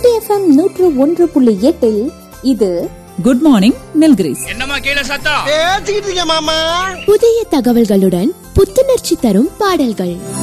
ஊட்டி FM 101.8 இது good morning Nilgiris. என்னமா கீழே சத்தம்? பேசிக்கிட்டு இருக்க மாமா. புதிய தகவல்களுடன் புத்துணர்ச்சி தரும் பாடல்கள்.